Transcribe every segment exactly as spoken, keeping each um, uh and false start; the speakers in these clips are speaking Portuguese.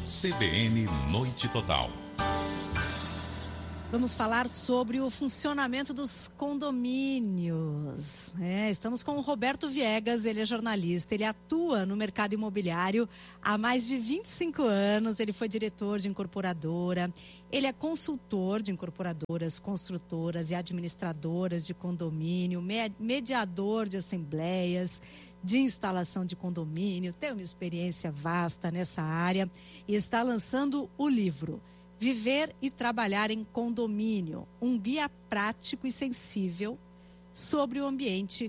C B N Noite Total. Vamos falar sobre o funcionamento dos condomínios. É, estamos com o Roberto Viegas, ele é jornalista, ele atua no mercado imobiliário há mais de vinte e cinco anos, ele foi diretor de incorporadora, ele é consultor de incorporadoras, construtoras e administradoras de condomínio, mediador de assembleias, de instalação de condomínio, tem uma experiência vasta nessa área e está lançando o livro Viver e Trabalhar em Condomínio, um guia prático e sensível sobre o ambiente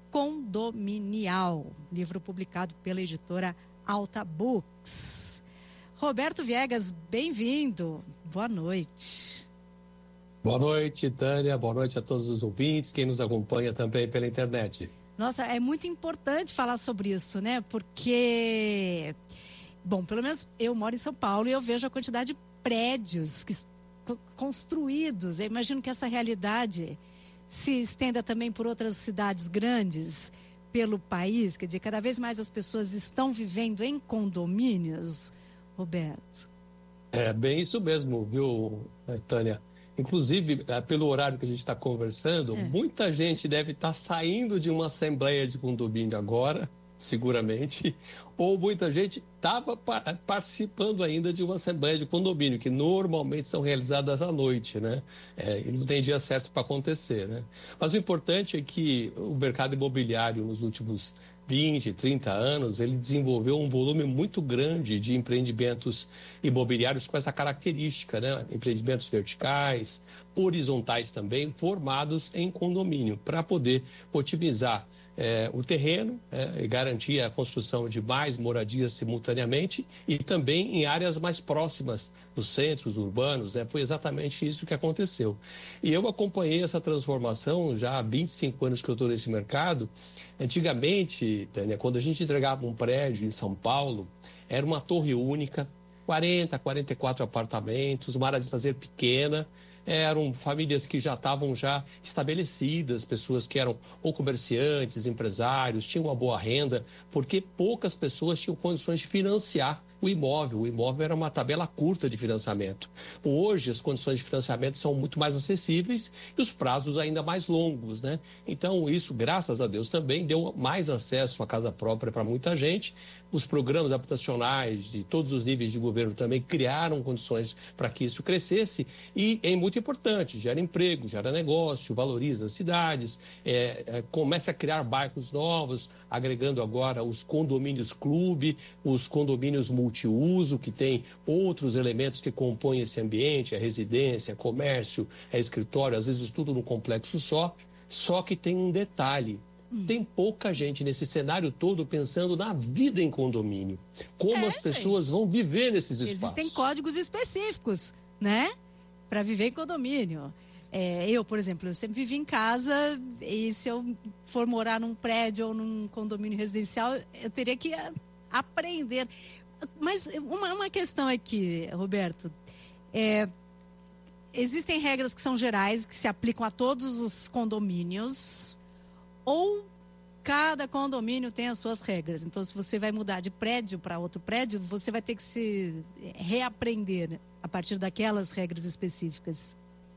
condominial. Livro publicado pela editora Alta Books. Roberto Viegas, bem-vindo. Boa noite. Boa noite, Tânia. Boa noite a todos os ouvintes, quem nos acompanha também pela internet. Nossa, é muito importante falar sobre isso, né? Porque, bom, pelo menos eu moro em São Paulo e eu vejo a quantidade de prédios que, construídos. Eu imagino que essa realidade se estenda também por outras cidades grandes pelo país. Quer dizer, cada vez mais as pessoas estão vivendo em condomínios, Roberto. É bem isso mesmo, viu, Tânia? Inclusive, pelo horário que a gente está conversando, é. muita gente deve estar tá saindo de uma assembleia de condomínio agora, seguramente, ou muita gente estava participando ainda de uma assembleia de condomínio, que normalmente são realizadas à noite, né? É, e não tem dia certo para acontecer, né? Mas o importante é que o mercado imobiliário nos últimos vinte, trinta anos, ele desenvolveu um volume muito grande de empreendimentos imobiliários com essa característica, né? Empreendimentos verticais, horizontais também, formados em condomínio, para poder otimizar É, o terreno é, e garantir a construção de mais moradias simultaneamente e também em áreas mais próximas dos centros urbanos, né? Foi exatamente isso que aconteceu. E eu acompanhei essa transformação já há vinte e cinco anos que eu estou nesse mercado. Antigamente, Tânia, quando a gente entregava um prédio em São Paulo, era uma torre única, quarenta, quarenta e quatro apartamentos, uma área de lazer pequena. Eram famílias que já estavam já estabelecidas, pessoas que eram ou comerciantes, empresários, tinham uma boa renda, porque poucas pessoas tinham condições de financiar o imóvel. O imóvel era uma tabela curta de financiamento. Hoje, as condições de financiamento são muito mais acessíveis e os prazos ainda mais longos, né? Então, isso, graças a Deus, também deu mais acesso à casa própria para muita gente. Os programas habitacionais de todos os níveis de governo também criaram condições para que isso crescesse e é muito importante, gera emprego, gera negócio, valoriza as cidades, é, é, começa a criar bairros novos, agregando agora os condomínios clube, os condomínios multiuso, que tem outros elementos que compõem esse ambiente, a residência, comércio, é escritório, às vezes tudo num complexo só, só que tem um detalhe. Tem pouca gente nesse cenário todo pensando na vida em condomínio. Como é, as pessoas gente. vão viver nesses espaços. Existem códigos específicos, né? Para viver em condomínio. É, eu, por exemplo, eu sempre vivi em casa e se eu for morar num prédio ou num condomínio residencial, eu teria que aprender. Mas uma, uma questão aqui, Roberto. É, existem regras que são gerais, que se aplicam a todos os condomínios, ou cada condomínio tem as suas regras. Então, se você vai mudar de prédio para outro prédio, você vai ter que se reaprender a partir daquelas regras específicas.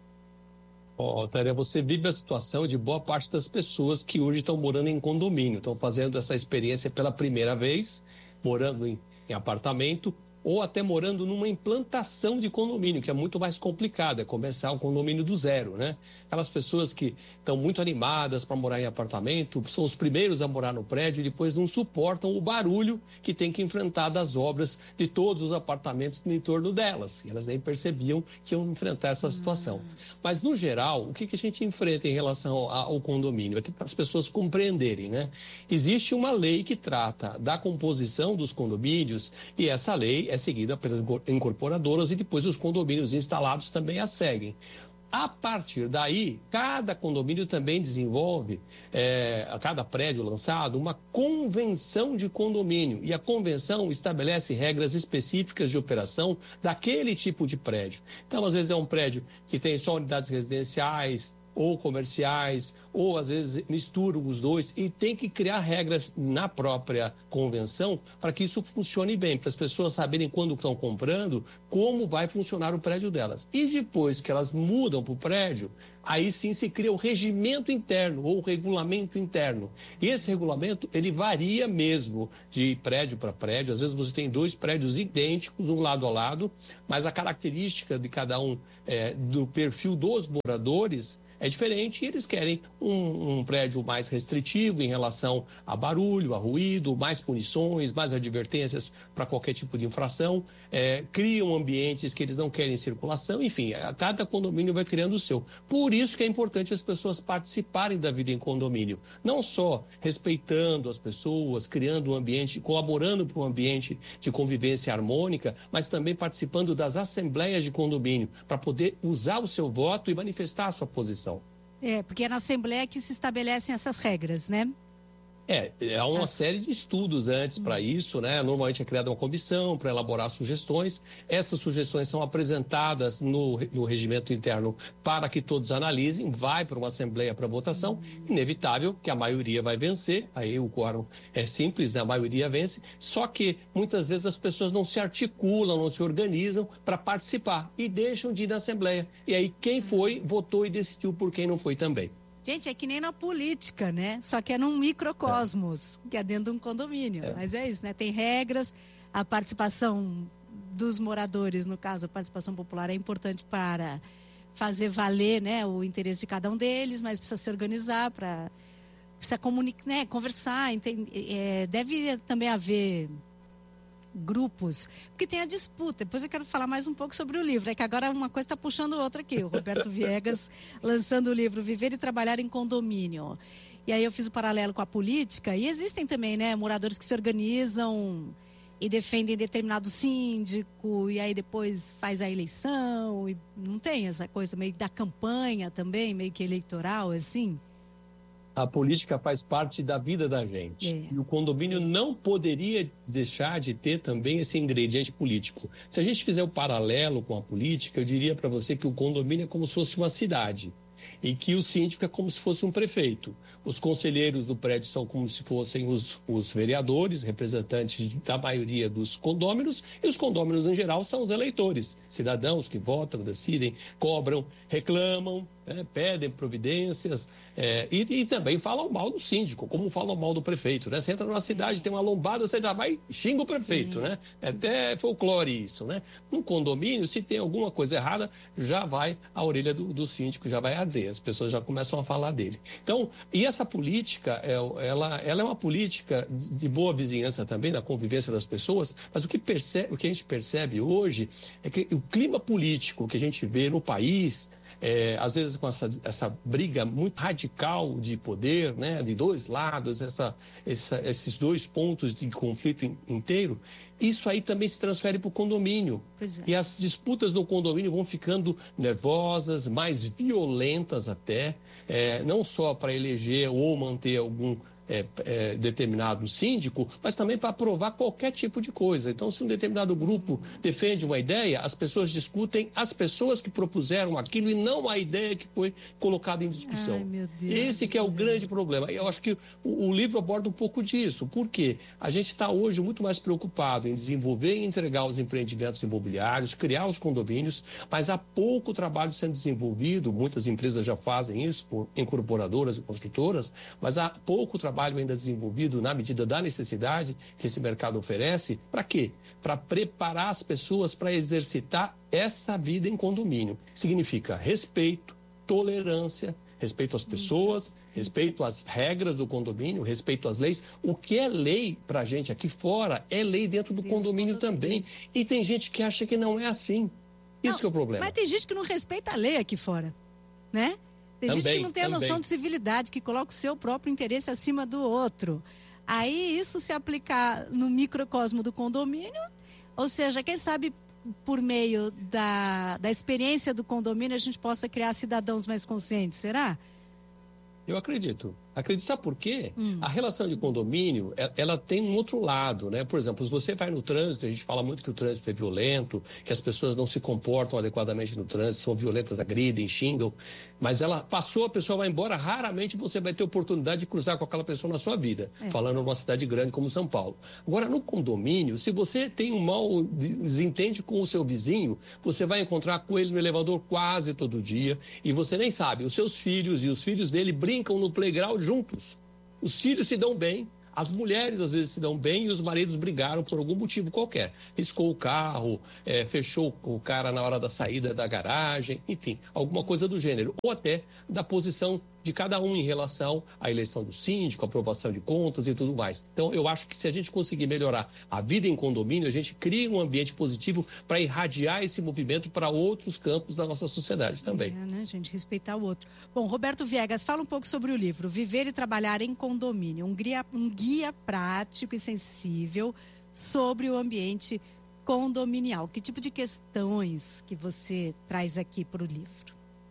Ó, oh, Tânia, você vive a situação de boa parte das pessoas que hoje estão morando em condomínio, estão fazendo essa experiência pela primeira vez, morando em, em apartamento, ou até morando numa implantação de condomínio, que é muito mais complicado, é começar o condomínio do zero, né? Aquelas pessoas que estão muito animadas para morar em apartamento, são os primeiros a morar no prédio e depois não suportam o barulho que tem que enfrentar das obras de todos os apartamentos no entorno delas. E elas nem percebiam que iam enfrentar essa situação. Hum. Mas, no geral, o que, que a gente enfrenta em relação ao, ao condomínio? É para as pessoas compreenderem, né? Existe uma lei que trata da composição dos condomínios e essa lei é seguida pelas incorporadoras e depois os condomínios instalados também a seguem. A partir daí, cada condomínio também desenvolve, é, a cada prédio lançado, uma convenção de condomínio. E a convenção estabelece regras específicas de operação daquele tipo de prédio. Então, às vezes é um prédio que tem só unidades residenciais, ou comerciais, ou às vezes misturam os dois, e tem que criar regras na própria convenção para que isso funcione bem, para as pessoas saberem quando estão comprando, como vai funcionar o prédio delas. E depois que elas mudam para o prédio, aí sim se cria o regimento interno ou o regulamento interno. E esse regulamento, ele varia mesmo de prédio para prédio. Às vezes você tem dois prédios idênticos, um lado a lado, mas a característica de cada um, é, do perfil dos moradores, é diferente, e eles querem um, um prédio mais restritivo em relação a barulho, a ruído, mais punições, mais advertências para qualquer tipo de infração, é, criam ambientes que eles não querem circulação, enfim, cada condomínio vai criando o seu. Por isso que é importante as pessoas participarem da vida em condomínio, não só respeitando as pessoas, criando um ambiente, colaborando para um ambiente de convivência harmônica, mas também participando das assembleias de condomínio, para poder usar o seu voto e manifestar a sua posição. É, porque é na Assembleia que se estabelecem essas regras, né? É, há uma As... série de estudos antes para isso, né? Normalmente é criada uma comissão para elaborar sugestões. Essas sugestões são apresentadas no, no regimento interno para que todos analisem, vai para uma assembleia para votação. Inevitável que a maioria vai vencer, aí o quórum é simples, né? A maioria vence, só que muitas vezes as pessoas não se articulam, não se organizam para participar e deixam de ir na assembleia. E aí quem foi, votou e decidiu por quem não foi também. Gente, é que nem na política, né? Só que é num microcosmos, é. que é dentro de um condomínio. É. Mas é isso, né? Tem regras, a participação dos moradores, no caso, a participação popular é importante para fazer valer, né, o interesse de cada um deles, mas precisa se organizar, para precisa comunicar, né, conversar. Entende, é, deve também haver grupos, porque tem a disputa. Depois eu quero falar mais um pouco sobre o livro, é que agora uma coisa está puxando outra aqui, o Roberto Viegas lançando o livro Viver e Trabalhar em Condomínio, e aí eu fiz o paralelo com a política, e existem também, né, moradores que se organizam e defendem determinado síndico, e aí depois faz a eleição, e não tem essa coisa meio da campanha também, meio que eleitoral, assim? A política faz parte da vida da gente. É. E o condomínio não poderia deixar de ter também esse ingrediente político. Se a gente fizer o paralelo com a política, eu diria para você que o condomínio é como se fosse uma cidade. E que o síndico é como se fosse um prefeito. Os conselheiros do prédio são como se fossem os, os vereadores, representantes da maioria dos condôminos, e os condôminos, em geral, são os eleitores, cidadãos que votam, decidem, cobram, reclamam, é, pedem providências, é, e, e também falam mal do síndico, como falam mal do prefeito, né? Você entra numa cidade, tem uma lombada, você já vai xinga o prefeito, né? É até folclore isso, né? Num condomínio, se tem alguma coisa errada, já vai a orelha do, do síndico, já vai arder, as pessoas já começam a falar dele. Então, e essa política, ela, ela é uma política de boa vizinhança também, na convivência das pessoas, mas o que, percebe, o que a gente percebe hoje é que o clima político que a gente vê no país, É, às vezes com essa, essa briga muito radical de poder, né, de dois lados, essa, essa, esses dois pontos de conflito in, inteiro, isso aí também se transfere para o condomínio. Pois é. E as disputas no condomínio vão ficando nervosas, mais violentas até, é, não só para eleger ou manter algum É, é, determinado síndico, mas também para aprovar qualquer tipo de coisa. Então, se um determinado grupo defende uma ideia, as pessoas discutem as pessoas que propuseram aquilo e não a ideia que foi colocada em discussão. Ai, meu Deus. Esse que é o grande problema. Eu acho que o, o livro aborda um pouco disso. Por quê? A gente está hoje muito mais preocupado em desenvolver e entregar os empreendimentos imobiliários, criar os condomínios, mas há pouco trabalho sendo desenvolvido, muitas empresas já fazem isso, por incorporadoras e construtoras, mas há pouco trabalho trabalho ainda desenvolvido na medida da necessidade que esse mercado oferece. Para quê? Para preparar as pessoas para exercitar essa vida em condomínio. Significa respeito, tolerância, respeito às pessoas, respeito às regras do condomínio, respeito às leis. O que é lei para a gente aqui fora é lei dentro do dentro condomínio do também. E tem gente que acha que não é assim. Isso não, que é o problema. Mas tem gente que não respeita a lei aqui fora, né? Tem também, gente que não tem a também. noção de civilidade, que coloca o seu próprio interesse acima do outro. Aí isso se aplicar no microcosmo do condomínio, ou seja, quem sabe por meio da, da experiência do condomínio a gente possa criar cidadãos mais conscientes, será? Eu acredito. Acredito, sabe por quê? Hum. A relação de condomínio, ela tem um outro lado, né? Por exemplo, se você vai no trânsito, a gente fala muito que o trânsito é violento, que as pessoas não se comportam adequadamente no trânsito, são violentas, agridem, xingam, mas ela passou, a pessoa vai embora, raramente você vai ter oportunidade de cruzar com aquela pessoa na sua vida, é. falando numa cidade grande como São Paulo. Agora, no condomínio, se você tem um mau desentende com o seu vizinho, você vai encontrar com ele no elevador quase todo dia e você nem sabe, os seus filhos e os filhos dele brincam no playground juntos. Os filhos se dão bem, as mulheres às vezes se dão bem e os maridos brigaram por algum motivo qualquer. Riscou o carro, é, fechou o cara na hora da saída da garagem, enfim, alguma coisa do gênero. Ou até da posição de cada um em relação à eleição do síndico, aprovação de contas e tudo mais. Então, eu acho que se a gente conseguir melhorar a vida em condomínio, a gente cria um ambiente positivo para irradiar esse movimento para outros campos da nossa sociedade também. É, né, gente? Respeitar o outro. Bom, Roberto Viegas, fala um pouco sobre o livro Viver e Trabalhar em Condomínio, um guia, um guia prático e sensível sobre o ambiente condominial. Que tipo de questões que você traz aqui para o livro?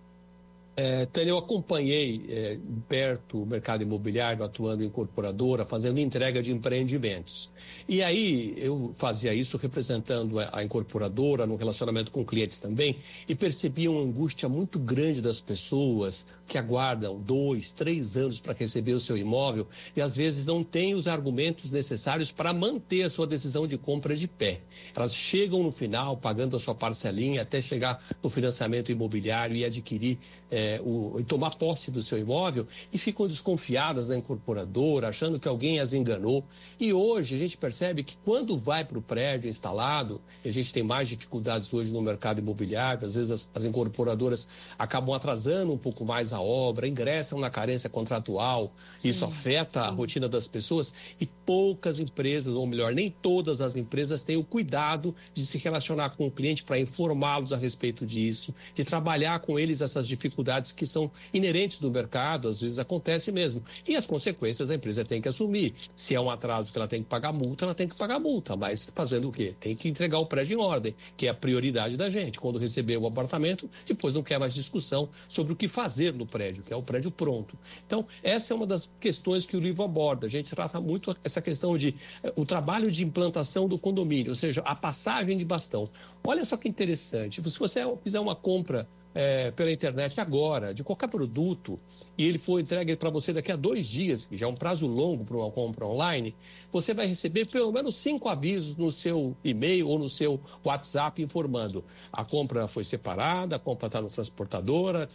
É, Tânia, eu acompanhei é, de perto o mercado imobiliário, atuando em incorporadora, fazendo entrega de empreendimentos. E aí eu fazia isso representando a incorporadora, no relacionamento com clientes também, e percebia uma angústia muito grande das pessoas que aguardam dois, três anos para receber o seu imóvel e às vezes não têm os argumentos necessários para manter a sua decisão de compra de pé. Elas chegam no final, pagando a sua parcelinha, até chegar no financiamento imobiliário e adquirir é, É, o, e tomar posse do seu imóvel e ficam desconfiadas da incorporadora, achando que alguém as enganou. E hoje a gente percebe que quando vai para o prédio instalado, e a gente tem mais dificuldades hoje no mercado imobiliário, às vezes as, as incorporadoras acabam atrasando um pouco mais a obra, ingressam na carência contratual, Sim. isso afeta a rotina das pessoas e poucas empresas, ou melhor, nem todas as empresas têm o cuidado de se relacionar com o cliente para informá-los a respeito disso, de trabalhar com eles essas dificuldades que são inerentes do mercado, às vezes acontece mesmo. E as consequências a empresa tem que assumir. Se é um atraso que ela tem que pagar multa, ela tem que pagar multa, mas fazendo o quê? Tem que entregar o prédio em ordem, que é a prioridade da gente. Quando receber o apartamento, depois não quer mais discussão sobre o que fazer no prédio, que é o prédio pronto. Então, essa é uma das questões que o livro aborda. A gente trata muito essa questão de o trabalho de implantação do condomínio, ou seja, a passagem de bastão. Olha só que interessante, se você fizer uma compra É, pela internet agora, de qualquer produto, e ele for entregue para você daqui a dois dias, que já é um prazo longo para uma compra online, você vai receber pelo menos cinco avisos no seu e-mail ou no seu WhatsApp informando a compra foi separada, a compra está no transportadora,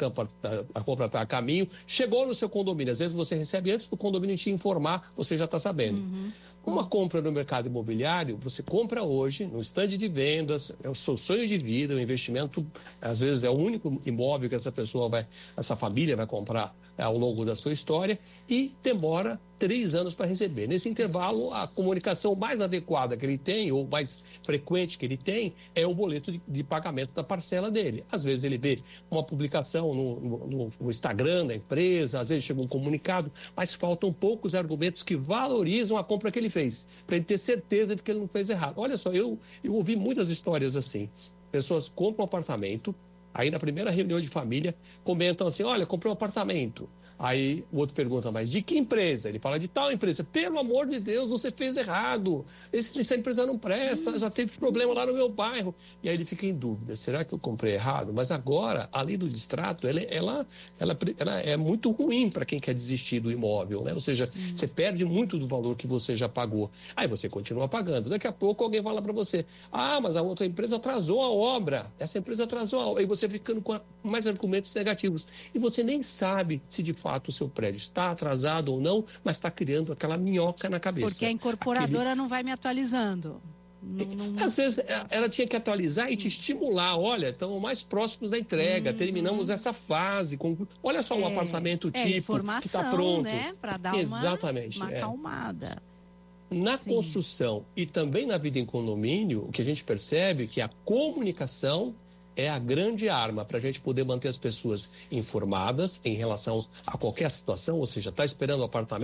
a compra está a caminho, chegou no seu condomínio. Às vezes você recebe antes do condomínio te informar, você já está sabendo. Uhum. Uma compra no mercado imobiliário, você compra hoje no estande de vendas, é o seu sonho de vida, o investimento, às vezes é o único imóvel que essa pessoa vai, essa família vai comprar ao longo da sua história e demora três anos para receber. Nesse intervalo, a comunicação mais adequada que ele tem, ou mais frequente que ele tem, é o boleto de, de pagamento da parcela dele. Às vezes ele vê uma publicação no, no, no Instagram da empresa, às vezes chega um comunicado, mas faltam poucos argumentos que valorizam a compra que ele fez, para ele ter certeza de que ele não fez errado. Olha só, eu, eu ouvi muitas histórias assim. Pessoas compram um apartamento, aí na primeira reunião de família comentam assim, olha, comprei um apartamento. Aí o outro pergunta, mas de que empresa? Ele fala, de tal empresa. Pelo amor de Deus, você fez errado. Esse, essa empresa não presta, já teve problema lá no meu bairro. E aí ele fica em dúvida, será que eu comprei errado? Mas agora, a lei do distrato, ela, ela, ela, ela é muito ruim para quem quer desistir do imóvel, né? Ou seja, Sim. você perde muito do valor que você já pagou. Aí você continua pagando. Daqui a pouco alguém fala para você, ah, mas a outra empresa atrasou a obra. Essa empresa atrasou a obra. E você ficando com mais argumentos negativos. E você nem sabe se de fato o seu prédio está atrasado ou não, mas está criando aquela minhoca na cabeça. Porque a incorporadora Aquele... não vai me atualizando. Não, não... Às vezes ela tinha que atualizar Sim. e te estimular. Olha, estamos mais próximos da entrega, hum, terminamos hum. essa fase. Com... Olha só um é, apartamento tipo é, informação, que está pronto. Né? Para dar Exatamente, uma, uma é. acalmada. Na Sim. construção e também na vida em condomínio, o que a gente percebe é que a comunicação é a grande arma para a gente poder manter as pessoas informadas em relação a qualquer situação, ou seja, está esperando o apartamento,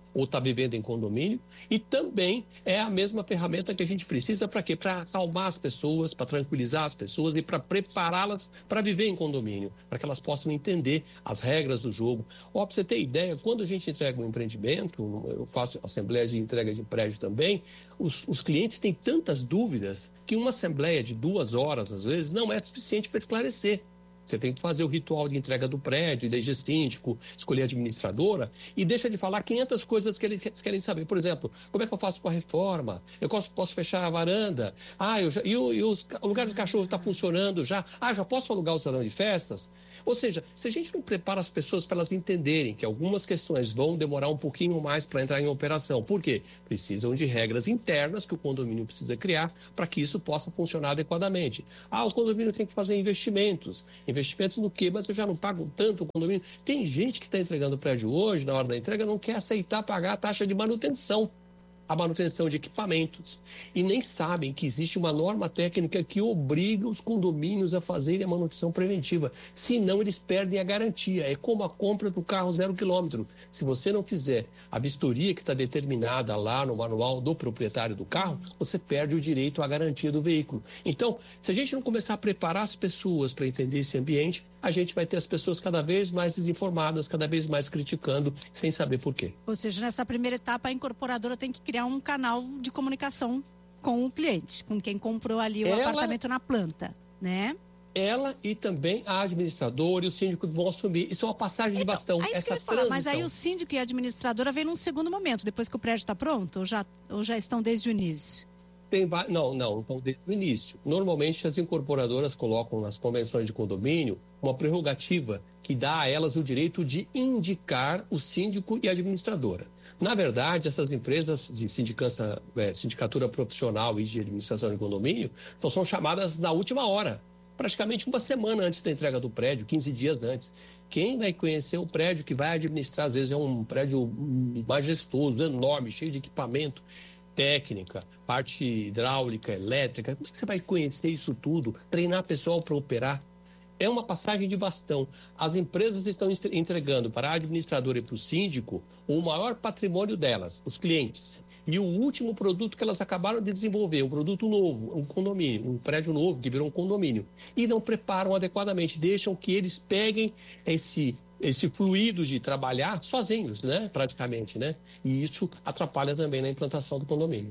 ou está vivendo em condomínio, e também é a mesma ferramenta que a gente precisa para quê? Para acalmar as pessoas, para tranquilizar as pessoas e para prepará-las para viver em condomínio, para que elas possam entender as regras do jogo. Ó, para você ter ideia, quando a gente entrega um empreendimento, eu faço assembleia de entrega de prédio também, os, os clientes têm tantas dúvidas que uma assembleia de duas horas, às vezes, não é suficiente para esclarecer. Você tem que fazer o ritual de entrega do prédio, eleger síndico, escolher administradora e deixa de falar quinhentas coisas que eles querem saber. Por exemplo, como é que eu faço com a reforma? Eu posso, posso fechar a varanda? Ah, eu já, e, o, e os, o lugar de cachorro está funcionando já? Ah, já posso alugar o salão de festas? Ou seja, se a gente não prepara as pessoas para elas entenderem que algumas questões vão demorar um pouquinho mais para entrar em operação. Por quê? Precisam de regras internas que o condomínio precisa criar para que isso possa funcionar adequadamente. Ah, os condomínios têm que fazer investimentos. Investimentos no quê? Mas eu já não pago tanto o condomínio. Tem gente que está entregando o prédio hoje, na hora da entrega, não quer aceitar pagar a taxa de manutenção. A manutenção de equipamentos, e nem sabem que existe uma norma técnica que obriga os condomínios a fazerem a manutenção preventiva, senão eles perdem a garantia. É como a compra do carro zero quilômetro. Se você não fizer a vistoria que está determinada lá no manual do proprietário do carro, você perde o direito à garantia do veículo. Então, se a gente não começar a preparar as pessoas para entender esse ambiente, a gente vai ter as pessoas cada vez mais desinformadas, cada vez mais criticando, sem saber por quê. Ou seja, nessa primeira etapa, a incorporadora tem que criar um canal de comunicação com o cliente, com quem comprou ali o Ela... apartamento na planta, né? Ela e também a administradora e o síndico vão assumir. Isso é uma passagem então, de bastão, é essa falar, mas aí o síndico e a administradora vêm num segundo momento, depois que o prédio está pronto, ou já, ou já estão desde o início? Tem, não, não, então desde o início. Normalmente as incorporadoras colocam nas convenções de condomínio uma prerrogativa que dá a elas o direito de indicar o síndico e a administradora. Na verdade, essas empresas de sindicância, é, sindicatura profissional e de administração de condomínio então, são chamadas na última hora, praticamente uma semana antes da entrega do prédio, quinze dias antes. Quem vai conhecer o prédio que vai administrar, às vezes é um prédio majestoso, enorme, cheio de equipamento, técnica, parte hidráulica, elétrica, como é que você vai conhecer isso tudo, treinar pessoal para operar? É uma passagem de bastão. As empresas estão entregando para a administradora e para o síndico o maior patrimônio delas, os clientes. E o último produto que elas acabaram de desenvolver, um produto novo, um condomínio, um prédio novo que virou um condomínio. E não preparam adequadamente, deixam que eles peguem esse... esse fluido de trabalhar sozinhos, né, praticamente, né? E isso atrapalha também na implantação do condomínio.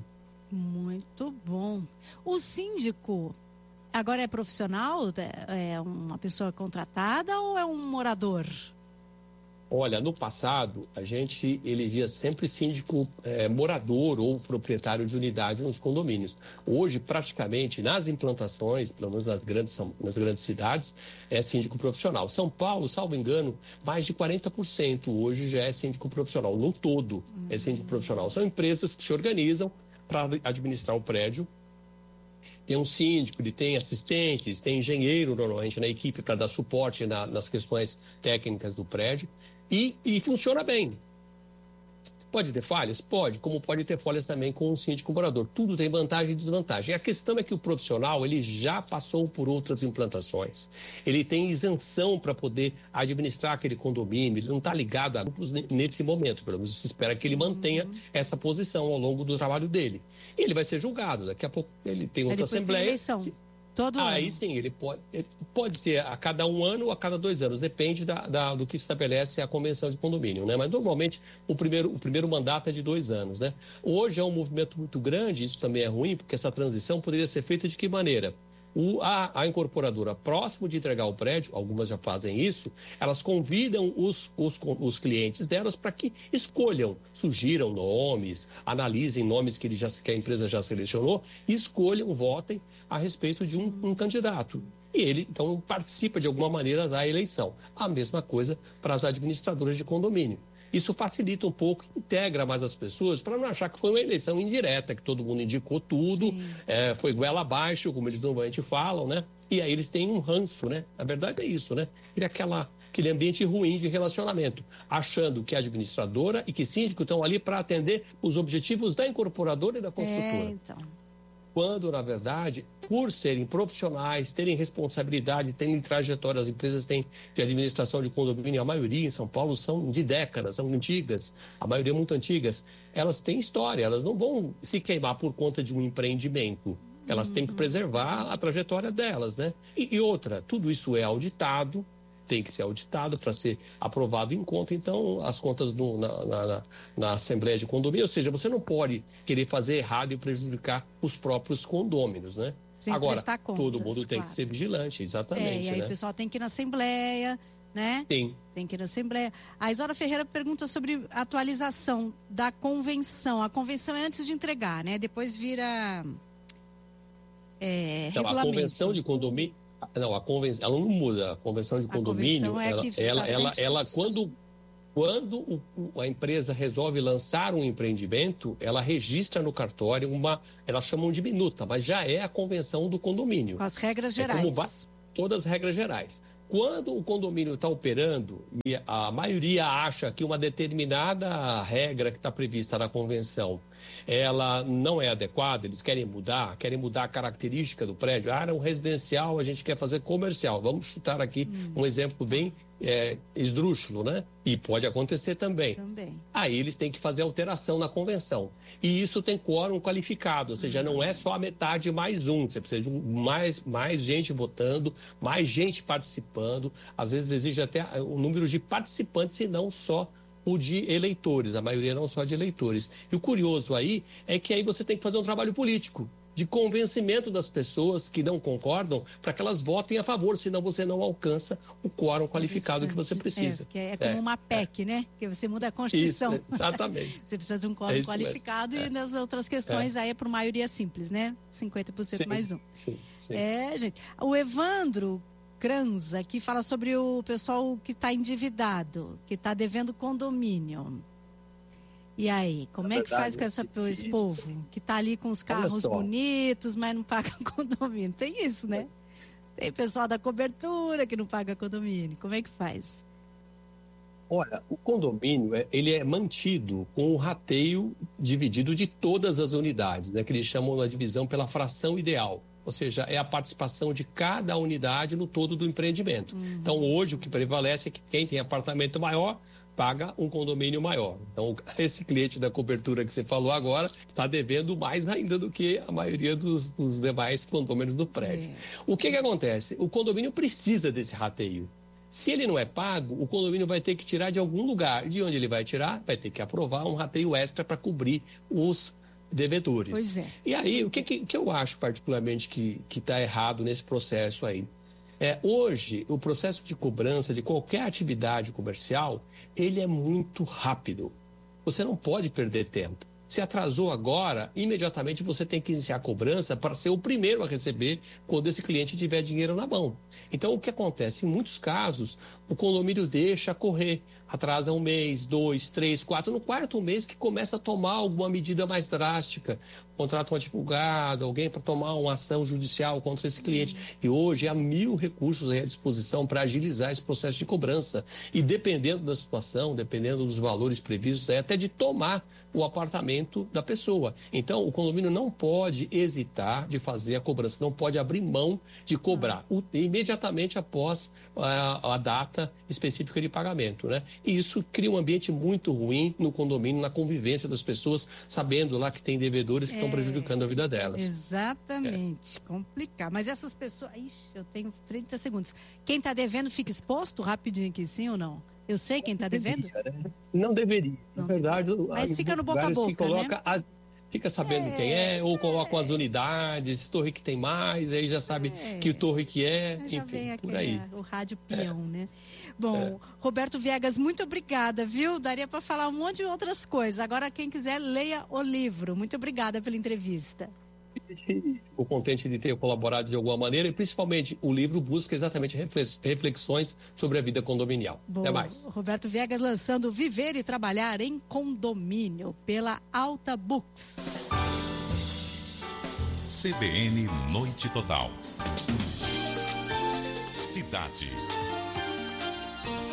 Muito bom. O síndico agora é profissional? É uma pessoa contratada ou é um morador? Olha, no passado, a gente elegia sempre síndico é, morador ou proprietário de unidade nos condomínios. Hoje, praticamente, nas implantações, pelo menos nas grandes, nas grandes cidades, é síndico profissional. São Paulo, salvo engano, mais de quarenta por cento hoje já é síndico profissional. No todo, uhum. é síndico profissional. São empresas que se organizam para administrar o prédio. Tem um síndico, ele tem assistentes, tem engenheiro, normalmente, na equipe para dar suporte na, nas questões técnicas do prédio. E, e funciona bem. Pode ter falhas? Pode, como pode ter falhas também com o síndico morador. Tudo tem vantagem e desvantagem. A questão é que o profissional, ele já passou por outras implantações. Ele tem isenção para poder administrar aquele condomínio, ele não está ligado a grupos nesse momento. Pelo menos se espera que ele mantenha uhum. essa posição ao longo do trabalho dele. E ele vai ser julgado. Daqui a pouco ele tem outra assembleia. Tem eleição. Todo Aí ano. sim, ele pode, ele pode ser a cada um ano ou a cada dois anos, depende da, da, do que estabelece a convenção de condomínio, né? Mas normalmente o primeiro, o primeiro mandato é de dois anos, né? Hoje é um movimento muito grande, isso também é ruim, porque essa transição poderia ser feita de que maneira? O, a, a incorporadora, próximo de entregar o prédio, algumas já fazem isso, elas convidam os, os, os clientes delas para que escolham, sugiram nomes, analisem nomes que, ele já, que a empresa já selecionou, e escolham, votem a respeito de um, um candidato. E ele, então, participa de alguma maneira da eleição. A mesma coisa para as administradoras de condomínio. Isso facilita um pouco, integra mais as pessoas para não achar que foi uma eleição indireta, que todo mundo indicou tudo, é, foi goela abaixo, como eles normalmente falam, né? E aí eles têm um ranço, né? A verdade é isso, né? Ele é aquela, aquele ambiente ruim de relacionamento, achando que a administradora e que síndico estão ali para atender os objetivos da incorporadora e da construtora. É, então. quando, na verdade, por serem profissionais, terem responsabilidade, terem trajetória, as empresas têm de administração de condomínio, a maioria em São Paulo são de décadas, são antigas, a maioria muito antigas, elas têm história, elas não vão se queimar por conta de um empreendimento. Elas têm que preservar a trajetória delas, né? E, e outra, tudo isso é auditado, tem que ser auditado para ser aprovado em conta. Então, as contas no, na, na, na Assembleia de Condomínio, ou seja, você não pode querer fazer errado e prejudicar os próprios condôminos, né? Sem Agora, prestar contas, todo mundo tem claro. que ser vigilante, exatamente. É, e aí né? o pessoal tem que ir na Assembleia, né? Sim. Tem que ir na Assembleia. A Isaura Ferreira pergunta sobre a atualização da convenção. A convenção é antes de entregar, né? Depois vira é, então, regulamento. A convenção de condomínio... Não, a convenção, ela não muda. A convenção de condomínio, convenção é ela, que ela, está ela, sempre... ela, quando, quando o, o, a empresa resolve lançar um empreendimento, ela registra no cartório uma, elas chamam de minuta, mas já é a convenção do condomínio. Com as regras gerais. É como va- todas as regras gerais. Quando o condomínio está operando e a maioria acha que uma determinada regra que está prevista na convenção ela não é adequada, eles querem mudar, querem mudar a característica do prédio. Ah, é um residencial, a gente quer fazer comercial. Vamos chutar aqui hum. um exemplo bem é, esdrúxulo, né? E pode acontecer também. Também. Aí eles têm que fazer alteração na convenção. E isso tem quórum qualificado, ou seja, não é só a metade mais um. Você precisa de mais, mais gente votando, mais gente participando. Às vezes exige até o número de participantes e não só o de eleitores, a maioria não só de eleitores. E o curioso aí é que aí você tem que fazer um trabalho político, de convencimento das pessoas que não concordam, para que elas votem a favor, senão você não alcança o quórum qualificado que você precisa. É, é como é, uma P E C, é. né? Que você muda a Constituição. Isso, exatamente. Você precisa de um quórum é qualificado mesmo. E nas outras questões é. aí é por maioria simples, né? cinquenta por cento sim, mais um. Sim, sim. É, gente. O Evandro Cranza, que fala sobre o pessoal que está endividado, que está devendo condomínio. E aí, como é, é que faz com essa, esse povo que está ali com os carros bonitos, mas não paga condomínio? Tem isso, né? Tem pessoal da cobertura que não paga condomínio. Como é que faz? Olha, o condomínio ele é mantido com o rateio dividido de todas as unidades, né? Que eles chamam a divisão pela fração ideal. Ou seja, é a participação de cada unidade no todo do empreendimento. Uhum. Então, hoje, o que prevalece é que quem tem apartamento maior paga um condomínio maior. Então, esse cliente da cobertura que você falou agora está devendo mais ainda do que a maioria dos, dos demais condôminos do prédio. É. O que, que acontece? O condomínio precisa desse rateio. Se ele não é pago, o condomínio vai ter que tirar de algum lugar. De onde ele vai tirar? Vai ter que aprovar um rateio extra para cobrir os devedores. Pois é. E aí, o que, que, que eu acho particularmente que está errado nesse processo aí? É, hoje, o processo de cobrança de qualquer atividade comercial, ele é muito rápido. Você não pode perder tempo. Se atrasou agora, imediatamente você tem que iniciar a cobrança para ser o primeiro a receber quando esse cliente tiver dinheiro na mão. Então, o que acontece? Em muitos casos, o condomínio deixa correr, atrasa um mês, dois, três, quatro. No quarto mês que começa a tomar alguma medida mais drástica, contrata um advogado, alguém para tomar uma ação judicial contra esse cliente. E hoje há mil recursos à disposição para agilizar esse processo de cobrança. E dependendo da situação, dependendo dos valores previstos, é até de tomar o apartamento da pessoa. Então, o condomínio não pode hesitar de fazer a cobrança, não pode abrir mão de cobrar o, imediatamente após a, a data específica de pagamento, né? E isso cria um ambiente muito ruim no condomínio, na convivência das pessoas, sabendo lá que tem devedores que é, estão prejudicando a vida delas. Exatamente, é. Complicado. Mas essas pessoas... Ixi, eu tenho trinta segundos. Quem está devendo fica exposto rapidinho aqui, sim ou não? Eu sei quem está devendo? Não deveria. Na verdade, mas fica no boca a boca, coloca né? as, fica sabendo é, quem é, ou colocam as unidades, torre que tem mais, aí já sabe é. que torre que é, já enfim, vem por aí. O rádio peão, é. né? Bom, é. Roberto Viegas, muito obrigada, viu? Daria para falar um monte de outras coisas. Agora, quem quiser, leia o livro. Muito obrigada pela entrevista. Fico contente de ter colaborado de alguma maneira e principalmente o livro busca exatamente reflexões sobre a vida condominial. Bom, até mais. Roberto Viegas lançando Viver e Trabalhar em Condomínio pela Alta Books. C B N Noite Total. Cidade.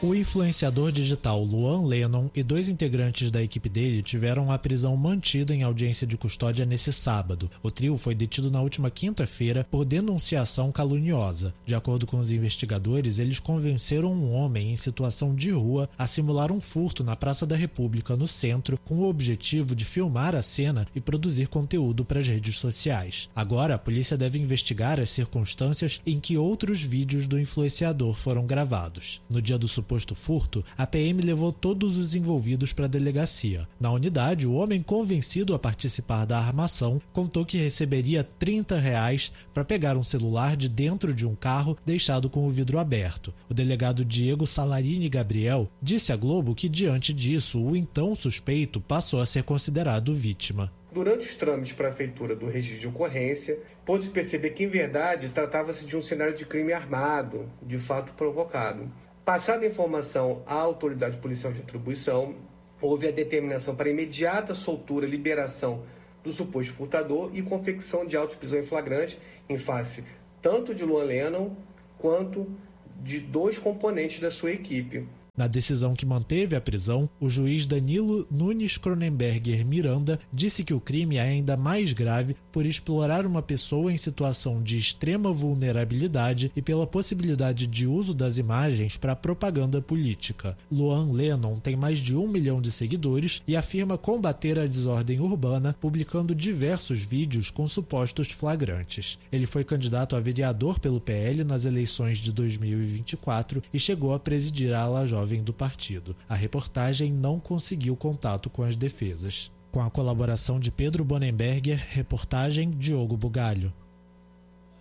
O influenciador digital Luan Lennon e dois integrantes da equipe dele tiveram a prisão mantida em audiência de custódia nesse sábado. O trio foi detido na última quinta-feira por denunciação caluniosa. De acordo com os investigadores, eles convenceram um homem em situação de rua a simular um furto na Praça da República, no centro, com o objetivo de filmar a cena e produzir conteúdo para as redes sociais. Agora, a polícia deve investigar as circunstâncias em que outros vídeos do influenciador foram gravados. No dia do suposto furto, a P M levou todos os envolvidos para a delegacia. Na unidade, o homem convencido a participar da armação contou que receberia trinta reais para pegar um celular de dentro de um carro deixado com o vidro aberto. O delegado Diego Salarini Gabriel disse à Globo que, diante disso, o então suspeito passou a ser considerado vítima. Durante os trâmites para a feitura do registro de ocorrência, pôde-se perceber que, em verdade, tratava-se de um cenário de crime armado, de fato provocado. Passada a informação à autoridade policial de atribuição, houve a determinação para imediata soltura e liberação do suposto furtador e confecção de auto de prisão em flagrante em face tanto de Luan Lennon quanto de dois componentes da sua equipe. Na decisão que manteve a prisão, o juiz Danilo Nunes Cronenberger Miranda disse que o crime é ainda mais grave por explorar uma pessoa em situação de extrema vulnerabilidade e pela possibilidade de uso das imagens para propaganda política. Luan Lennon tem mais de um milhão de seguidores e afirma combater a desordem urbana, publicando diversos vídeos com supostos flagrantes. Ele foi candidato a vereador pelo P L nas eleições de dois mil e vinte e quatro e chegou a presidir a ala jovem do partido. A reportagem não conseguiu contato com as defesas. Com a colaboração de Pedro Bonenberger, reportagem Diogo Bugalho.